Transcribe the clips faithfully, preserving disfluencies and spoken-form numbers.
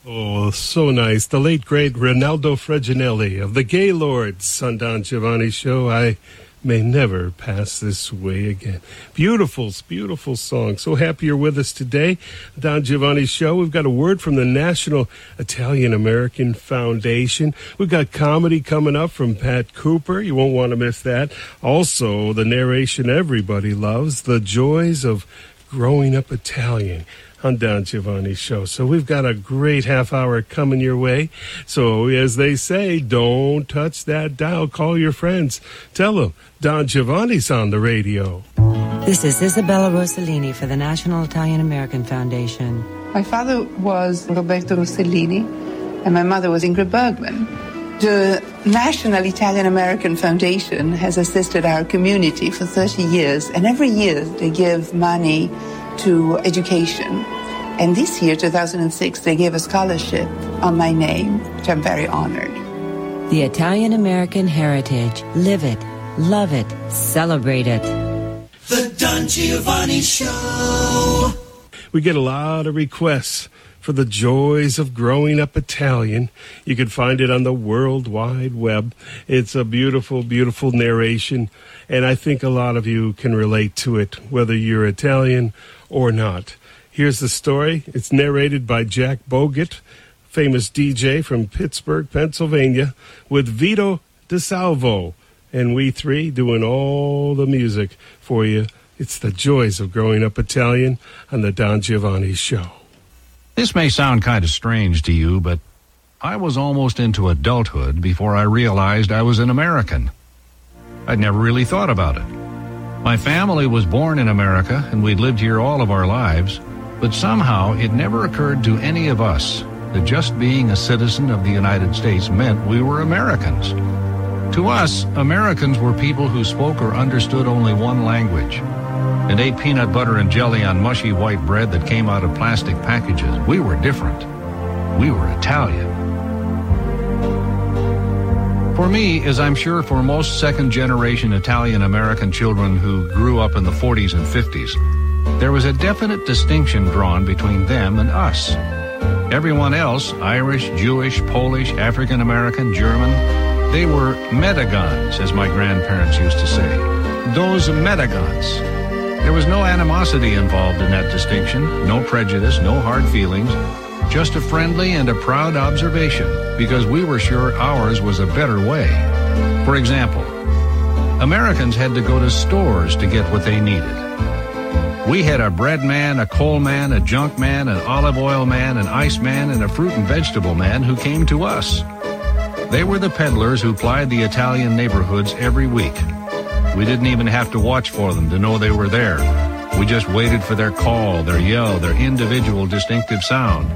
Oh, so nice. The late, great Ronaldo Freginelli of the Gaylords on Don Giovanni Show. I may never pass this way again. Beautiful, beautiful song. So happy you're with us today. Don Giovanni Show. We've got a word from the National Italian-American Foundation. We've got comedy coming up from Pat Cooper. You won't want to miss that. Also, the narration everybody loves, The Joys of Growing Up Italian on Don Giovanni Show. So we've got a great half hour coming your way. So as they say, don't touch that dial. Call your friends. Tell them Don Giovanni's on the radio. This is Isabella Rossellini for the National Italian-American Foundation. My father was Roberto Rossellini, and my mother was Ingrid Bergman. The National Italian-American Foundation has assisted our community for thirty years, and every year they give money to education. And this year, two thousand six, they gave a scholarship on my name, which I'm very honored. The Italian-American heritage. Live it, love it, celebrate it. The Don Giovanni Show. We get a lot of requests for The Joys of Growing Up Italian. You can find it on the World Wide Web. It's a beautiful, beautiful narration, and I think a lot of you can relate to it, whether you're Italian or not. Here's the story. It's narrated by Jack Bogut, famous D J from Pittsburgh, Pennsylvania, with Vito DeSalvo, and we three doing all the music for you. It's The Joys of Growing Up Italian on the Don Giovanni Show. This may sound kind of strange to you, but I was almost into adulthood before I realized I was an American. I'd never really thought about it. My family was born in America, and we'd lived here all of our lives, but somehow it never occurred to any of us that just being a citizen of the United States meant we were Americans. To us, Americans were people who spoke or understood only one language and ate peanut butter and jelly on mushy white bread that came out of plastic packages. We were different. We were Italian. For me, as I'm sure for most second-generation Italian-American children who grew up in the forties and fifties, there was a definite distinction drawn between them and us. Everyone else, Irish, Jewish, Polish, African-American, German, they were Medagons, as my grandparents used to say. Those Medagons. There was no animosity involved in that distinction, no prejudice, no hard feelings, just a friendly and a proud observation, because we were sure ours was a better way. For example, Americans had to go to stores to get what they needed. We had a bread man, a coal man, a junk man, an olive oil man, an ice man, and a fruit and vegetable man who came to us. They were the peddlers who plied the Italian neighborhoods every week. We didn't even have to watch for them to know they were there. We just waited for their call, their yell, their individual distinctive sound.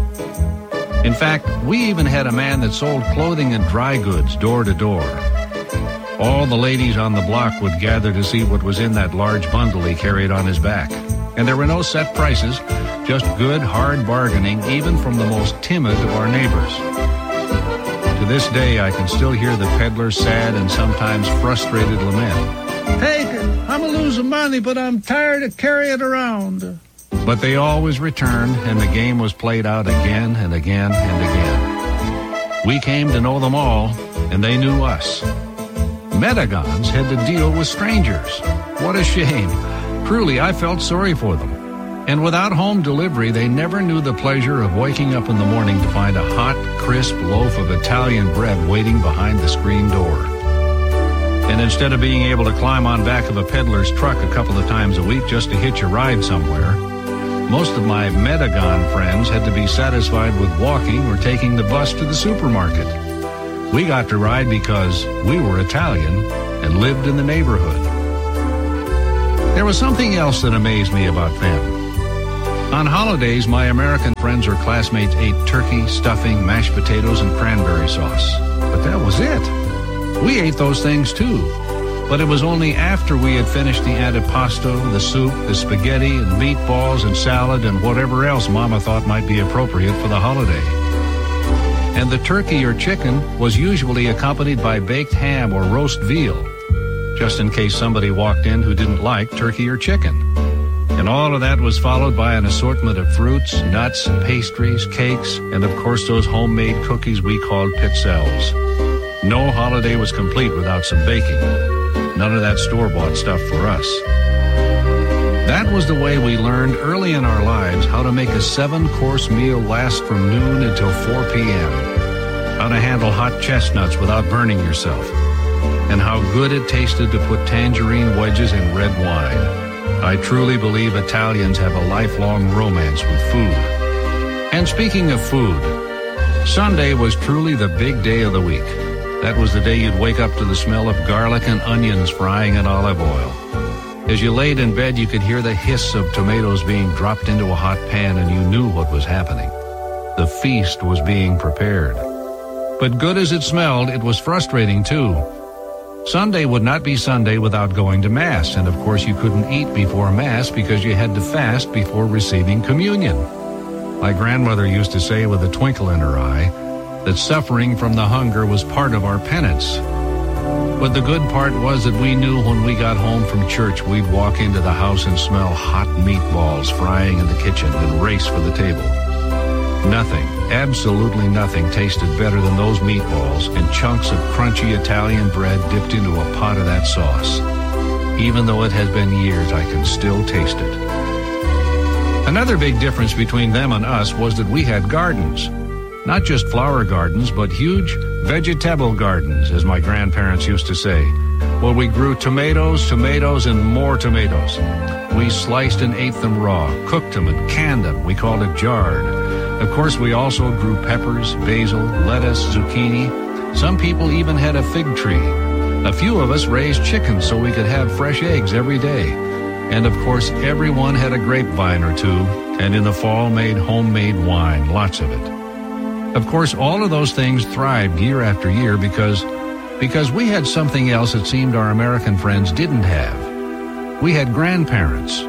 In fact, we even had a man that sold clothing and dry goods door to door. All the ladies on the block would gather to see what was in that large bundle he carried on his back. And there were no set prices, just good, hard bargaining, even from the most timid of our neighbors. To this day, I can still hear the peddler's sad and sometimes frustrated lament. Take it. I'm a losing money, but I'm tired of carrying it around. But they always returned, and the game was played out again and again and again. We came to know them all, and they knew us. Medagons had to deal with strangers. What a shame. Truly, I felt sorry for them. And without home delivery, they never knew the pleasure of waking up in the morning to find a hot, crisp loaf of Italian bread waiting behind the screen door. And instead of being able to climb on back of a peddler's truck a couple of times a week just to hitch a ride somewhere, most of my Medagon friends had to be satisfied with walking or taking the bus to the supermarket. We got to ride because we were Italian and lived in the neighborhood. There was something else that amazed me about them. On holidays, my American friends or classmates ate turkey, stuffing, mashed potatoes, and cranberry sauce. But that was it. We ate those things too. But it was only after we had finished the antipasto, the soup, the spaghetti, and meatballs, and salad, and whatever else Mama thought might be appropriate for the holiday. And the turkey or chicken was usually accompanied by baked ham or roast veal, just in case somebody walked in who didn't like turkey or chicken. And And all of that was followed by an assortment of fruits, nuts, pastries, cakes, and of course those homemade cookies we called pizzelles. No holiday was complete without some baking. None of that store-bought stuff for us. That was the way we learned early in our lives how to make a seven-course meal last from noon until four p.m., how to handle hot chestnuts without burning yourself, and how good it tasted to put tangerine wedges in red wine. I truly believe Italians have a lifelong romance with food. And speaking of food, Sunday was truly the big day of the week. That was the day you'd wake up to the smell of garlic and onions frying in olive oil. As you laid in bed, you could hear the hiss of tomatoes being dropped into a hot pan, and you knew what was happening. The feast was being prepared. But good as it smelled, it was frustrating too. Sunday would not be Sunday without going to Mass, and of course you couldn't eat before Mass because you had to fast before receiving communion. My grandmother used to say with a twinkle in her eye that suffering from the hunger was part of our penance. But the good part was that we knew when we got home from church, we'd walk into the house and smell hot meatballs frying in the kitchen and race for the table. Nothing, absolutely nothing tasted better than those meatballs and chunks of crunchy Italian bread dipped into a pot of that sauce. Even though it has been years, I can still taste it. Another big difference between them and us was that we had gardens. Not just flower gardens, but huge vegetable gardens, as my grandparents used to say, where we grew tomatoes, tomatoes, and more tomatoes. We sliced and ate them raw, cooked them and canned them. We called it jarred. Of course, we also grew peppers, basil, lettuce, zucchini. Some people even had a fig tree. A few of us raised chickens so we could have fresh eggs every day. And of course, everyone had a grapevine or two, and in the fall made homemade wine, lots of it. Of course, all of those things thrived year after year because, because we had something else it seemed our American friends didn't have. We had grandparents.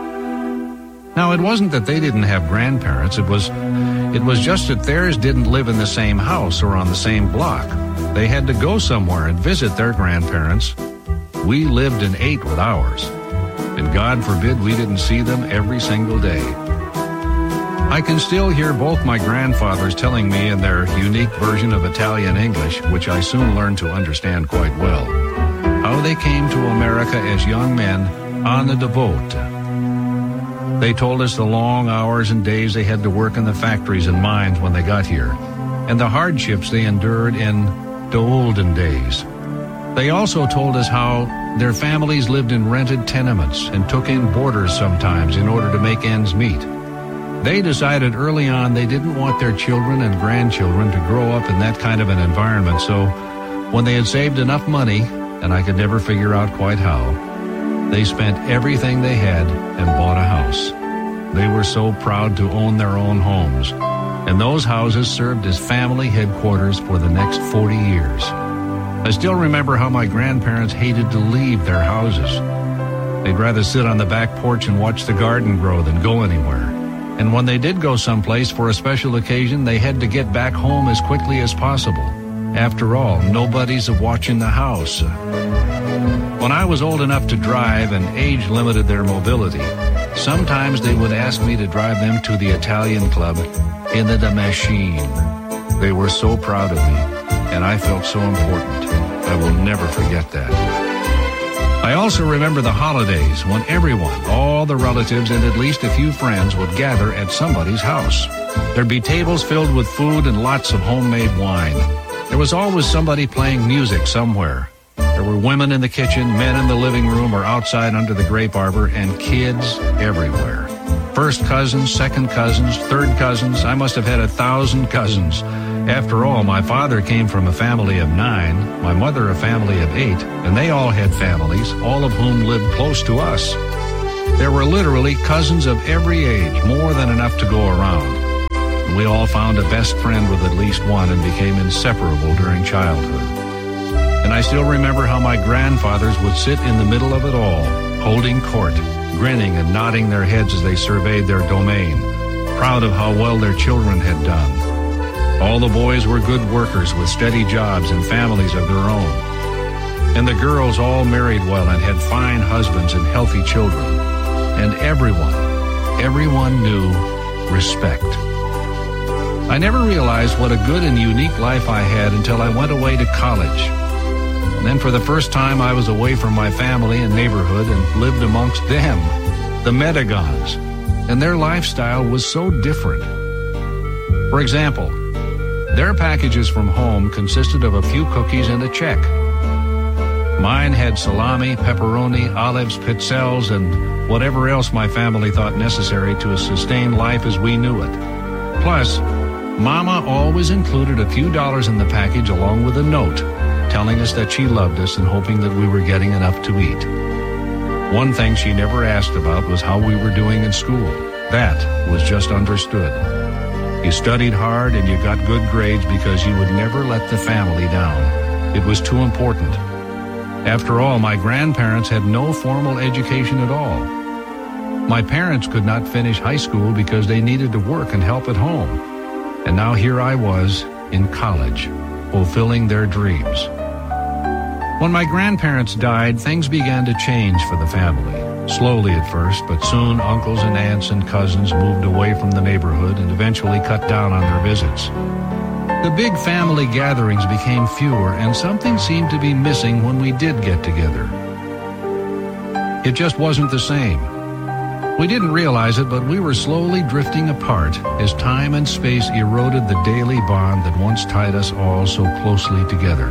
Now, it wasn't that they didn't have grandparents. It was, it was just that theirs didn't live in the same house or on the same block. They had to go somewhere and visit their grandparents. We lived and ate with ours. And God forbid we didn't see them every single day. I can still hear both my grandfathers telling me in their unique version of Italian English, which I soon learned to understand quite well, how they came to America as young men on the boat. They told us the long hours and days they had to work in the factories and mines when they got here, and the hardships they endured in the olden days. They also told us how their families lived in rented tenements and took in boarders sometimes in order to make ends meet. They decided early on they didn't want their children and grandchildren to grow up in that kind of an environment, so when they had saved enough money, and I could never figure out quite how, they spent everything they had and bought a house. They were so proud to own their own homes, and those houses served as family headquarters for the next forty years. I still remember how my grandparents hated to leave their houses. They'd rather sit on the back porch and watch the garden grow than go anywhere. And when they did go someplace for a special occasion, they had to get back home as quickly as possible. After all, nobody's watching the house. When I was old enough to drive and age limited their mobility, sometimes they would ask me to drive them to the Italian club in the machine. They were so proud of me, and I felt so important. I will never forget that. I also remember the holidays when everyone, all the relatives and at least a few friends would gather at somebody's house. There'd be tables filled with food and lots of homemade wine. There was always somebody playing music somewhere. There were women in the kitchen, men in the living room or outside under the grape arbor, and kids everywhere. First cousins, second cousins, third cousins. I must have had a thousand cousins. After all, my father came from a family of nine, my mother a family of eight, and they all had families, all of whom lived close to us. There were literally cousins of every age, more than enough to go around. We all found a best friend with at least one and became inseparable during childhood. And I still remember how my grandfathers would sit in the middle of it all, holding court, grinning and nodding their heads as they surveyed their domain, proud of how well their children had done. All the boys were good workers with steady jobs and families of their own. And the girls all married well and had fine husbands and healthy children. and everyone, everyone knew respect. I never realized what a good and unique life I had until I went away to college. And then for the first time I was away from my family and neighborhood and lived amongst them, the Medagons, and their lifestyle was so different. For example, their packages from home consisted of a few cookies and a check. Mine had salami, pepperoni, olives, pizzelles, and whatever else my family thought necessary to sustain life as we knew it. Plus, Mama always included a few dollars in the package along with a note telling us that she loved us and hoping that we were getting enough to eat. One thing she never asked about was how we were doing in school. That was just understood. You studied hard and you got good grades because you would never let the family down. It was too important. After all, my grandparents had no formal education at all. My parents could not finish high school because they needed to work and help at home. And now here I was in college, fulfilling their dreams. When my grandparents died, things began to change for the family. Slowly at first, but soon uncles and aunts and cousins moved away from the neighborhood and eventually cut down on their visits. The big family gatherings became fewer, and something seemed to be missing when we did get together. It just wasn't the same. We didn't realize it, but we were slowly drifting apart as time and space eroded the daily bond that once tied us all so closely together.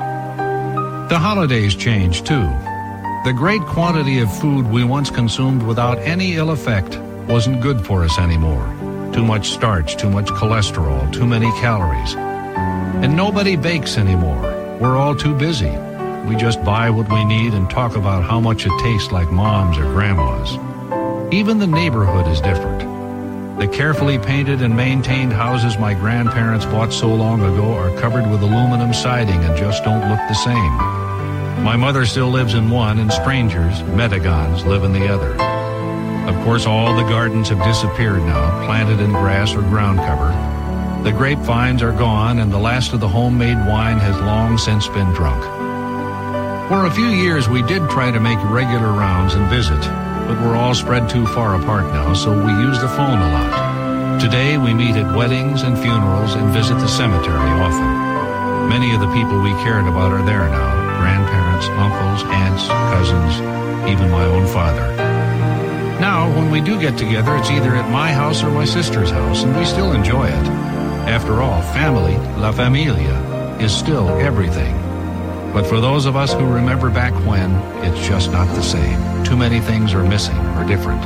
The holidays changed, too. The great quantity of food we once consumed without any ill effect wasn't good for us anymore. Too much starch, too much cholesterol, too many calories. And nobody bakes anymore. We're all too busy. We just buy what we need and talk about how much it tastes like mom's or grandma's. Even the neighborhood is different. The carefully painted and maintained houses my grandparents bought so long ago are covered with aluminum siding and just don't look the same. My mother still lives in one, and strangers, Medagons, live in the other. Of course, all the gardens have disappeared now, planted in grass or ground cover. The grapevines are gone, and the last of the homemade wine has long since been drunk. For a few years, we did try to make regular rounds and visit, but we're all spread too far apart now, so we use the phone a lot. Today, we meet at weddings and funerals and visit the cemetery often. Many of the people we cared about are there now. Grandparents, uncles, aunts, cousins, even my own father. Now, when we do get together, it's either at my house or my sister's house, and we still enjoy it. After all, family, la familia, is still everything. But for those of us who remember back when, it's just not the same. Too many things are missing or different.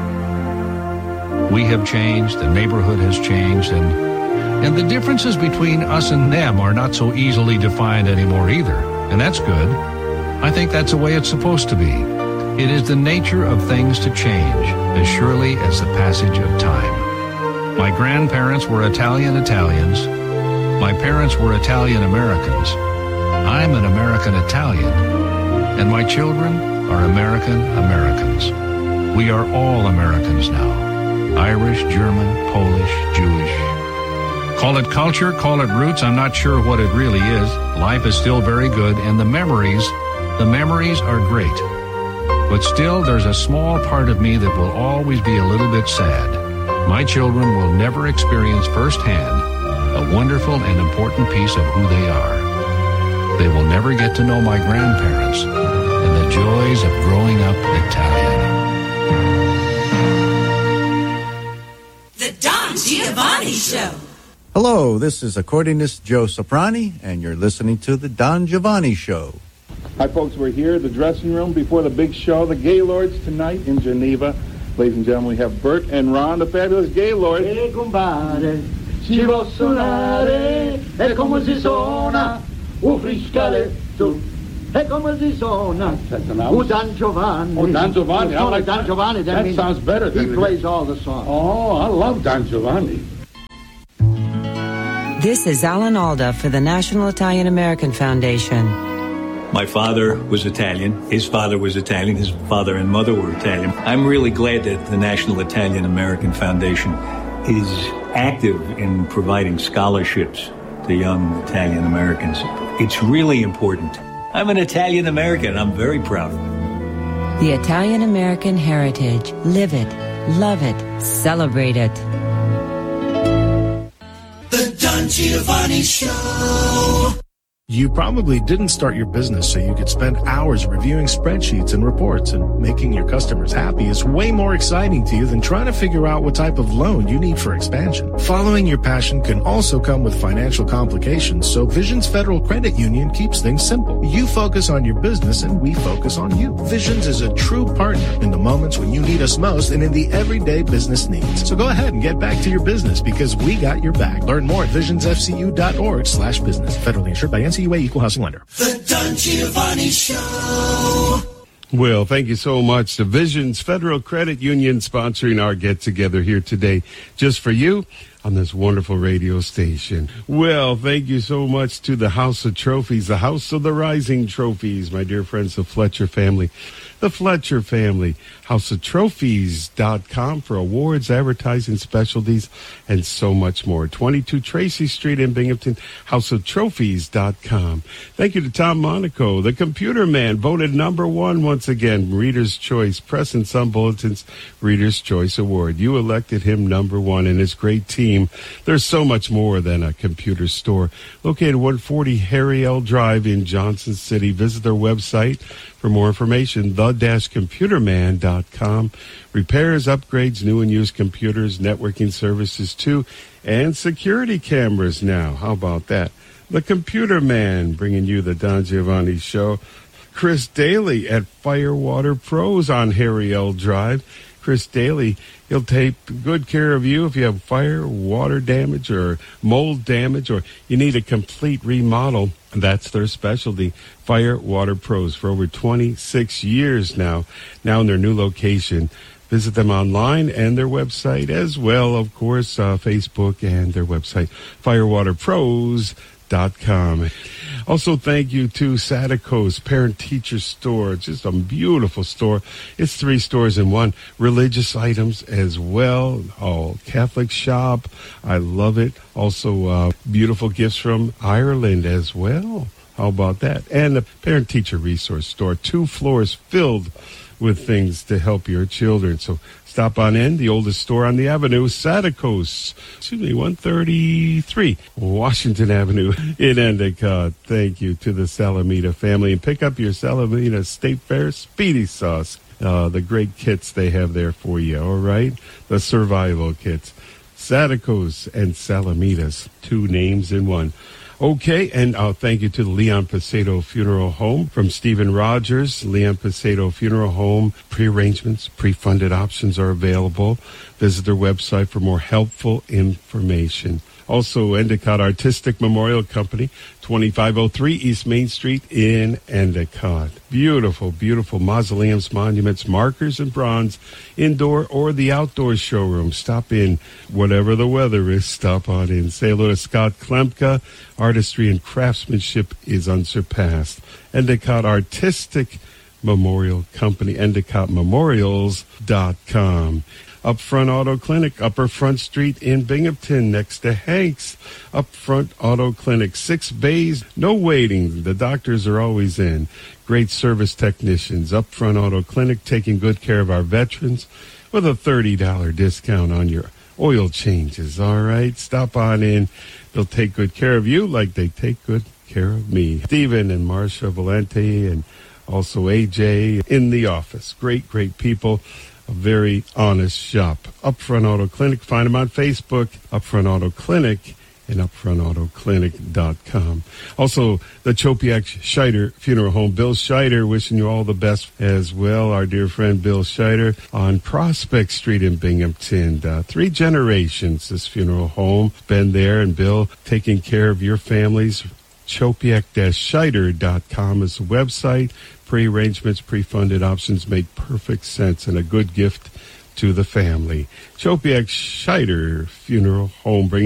We have changed, the neighborhood has changed, and, and the differences between us and them are not so easily defined anymore either. And that's good. I think that's the way it's supposed to be. It is the nature of things to change, as surely as the passage of time. My grandparents were Italian Italians. My parents were Italian Americans. I'm an American Italian. And my children are American Americans. We are all Americans now. Irish, German, Polish, Jewish. Call it culture, call it roots, I'm not sure what it really is. Life is still very good, and the memories, the memories are great. But still, there's a small part of me that will always be a little bit sad. My children will never experience firsthand a wonderful and important piece of who they are. They will never get to know my grandparents and the joys of growing up Italian. The Don Giovanni Show. Hello, this is accordionist Joe Soprani, and you're listening to The Don Giovanni Show. Hi, folks. We're here at the dressing room before the big show, the Gaylords, tonight in Geneva. Ladies and gentlemen, we have Bert and Ron, the fabulous Gaylords. E compare, ci può suonare, e come si suona, un friscaletto, e come si suona, un Dan Giovanni. Oh, Dan Giovanni. I like Dan Giovanni. That, that sounds better than he plays all the songs. Oh, I love Dan Giovanni. This is Alan Alda for the National Italian American Foundation. My father was Italian. His father was Italian. His father and mother were Italian. I'm really glad that the National Italian American Foundation is active in providing scholarships to young Italian Americans. It's really important. I'm an Italian American. I'm very proud of it. The Italian American heritage. Live it, love it, celebrate it. The Don Giovanni Show. You probably didn't start your business so you could spend hours reviewing spreadsheets and reports, and making your customers happy is way more exciting to you than trying to figure out what type of loan you need for expansion. Following your passion can also come with financial complications, so Visions Federal Credit Union keeps things simple. You focus on your business and we focus on you. Visions is a true partner in the moments when you need us most and in the everyday business needs. So go ahead and get back to your business because we got your back. Learn more at visionsfcu.org slash business. Federally insured by N C U A Equal Housing Lender. The Don Giovanni Show. Well, thank you so much to Visions Federal Credit Union sponsoring our get-together here today just for you on this wonderful radio station. Well, thank you so much to the House of Trophies, the House of the Rising Trophies, my dear friends, the Fletcher family. The Fletcher family, house of trophies dot com for awards, advertising specialties, and so much more. twenty-two Tracy Street in Binghamton, house of trophies dot com. Thank you to Tom Monaco, the computer man, voted number one once again, Reader's Choice, Press and Sun Bulletin's Reader's Choice Award. You elected him number one and his great team. There's so much more than a computer store. Located one forty Harry L. Drive in Johnson City. Visit their website for more information, the dash computer man dot com. Repairs, upgrades, new and used computers, networking services too, and security cameras now. How about that? The Computer Man, bringing you the Don Giovanni Show. Chris Daly at Firewater Pros on Harry L. Drive. Chris Daly, he'll take good care of you if you have fire, water damage, or mold damage, or you need a complete remodel. That's their specialty, Fire Water Pros, for over twenty-six years now, now in their new location. Visit them online and their website as well, of course, uh, Facebook and their website, firewater pros dot com. Also, thank you to Sadako's Parent-Teacher Store. Just a beautiful store. It's three stores in one. Religious items as well. Oh, Catholic shop. I love it. Also, uh, beautiful gifts from Ireland as well. How about that? And the Parent-Teacher Resource Store. Two floors filled with things to help your children. So stop on in, the oldest store on the avenue, Sadako's, excuse me, one thirty-three Washington Avenue in Endicott. Thank you to the Salamita family. And pick up your Salamita State Fair Speedy Sauce, uh, the great kits they have there for you, all right? The survival kits. Sadako's and Salamitas, two names in one. Okay, and uh, thank you to the Leon Pacedo Funeral Home from Stephen Rogers. Leon Pacedo Funeral Home, pre-arrangements, pre-funded options are available. Visit their website for more helpful information. Also, Endicott Artistic Memorial Company, twenty-five oh three East Main Street in Endicott. Beautiful, beautiful mausoleums, monuments, markers, and bronze, indoor or the outdoor showroom. Stop in, whatever the weather is, stop on in. Say hello to Scott Klemka. Artistry and craftsmanship is unsurpassed. Endicott Artistic Memorial Company, endicott memorials dot com. Upfront Auto Clinic, Upper Front Street in Binghamton, next to Hank's. Upfront Auto Clinic, six bays, no waiting. The doctors are always in. Great service technicians. Upfront Auto Clinic, taking good care of our veterans with a thirty dollars discount on your oil changes, all right? Stop on in. They'll take good care of you like they take good care of me. Stephen and Marcia Valente and also A J in the office. Great, great people. A very honest shop. Upfront Auto Clinic. Find them on Facebook. Upfront Auto Clinic and upfront auto clinic dot com. Also, the Chopiak Scheider Funeral Home. Bill Scheider wishing you all the best as well. Our dear friend Bill Scheider on Prospect Street in Binghamton. Uh, three generations, this funeral home. Been there, and Bill taking care of your families. Chopiak Scheider dot com is the website. Pre-arrangements, pre-funded options make perfect sense and a good gift to the family. Chopiak Scheider Funeral Home, bringing